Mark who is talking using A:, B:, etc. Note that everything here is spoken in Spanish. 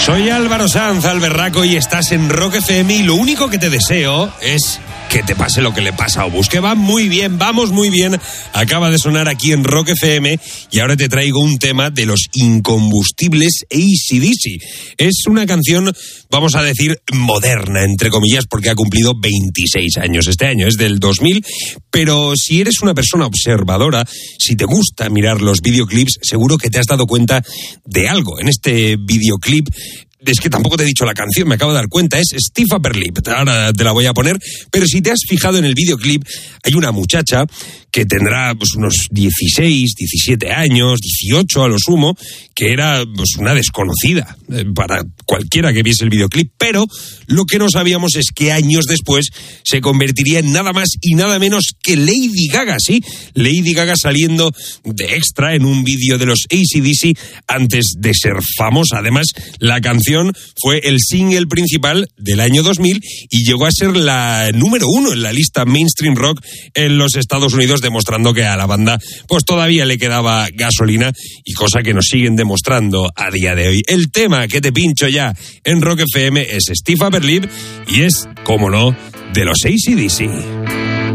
A: Soy Álvaro Sanz, Alberraco, y estás en Rock FM, y lo único que te deseo es que te pase lo que le pasa a Obús, que va muy bien, vamos muy bien. Acaba de sonar aquí en Rock FM y ahora te traigo un tema de los incombustibles AC/DC. Es una canción, vamos a decir, moderna, entre comillas, porque ha cumplido 26 años este año, es del 2000, pero si eres una persona observadora, si te gusta mirar los videoclips, seguro que te has dado cuenta de algo. En este videoclip, es que tampoco te he dicho la canción, me acabo de dar cuenta, es Stiff Upper Lip, ahora te la voy a poner, pero si te has fijado en el videoclip, hay una muchacha que tendrá pues unos 16, 17 años, 18 a lo sumo, que era pues una desconocida para cualquiera que viese el videoclip, pero lo que no sabíamos es que años después se convertiría en nada más y nada menos que Lady Gaga, ¿sí? Lady Gaga saliendo de extra en un vídeo de los AC/DC antes de ser famosa. Además, la canción fue el single principal del año 2000 y llegó a ser la número 1 en la lista Mainstream Rock en los Estados Unidos, demostrando que a la banda pues todavía le quedaba gasolina, y cosa que nos siguen demostrando a día de hoy. El tema que te pincho ya en Rock FM es Stiff Upper Lip y es, como no, de los AC/DC.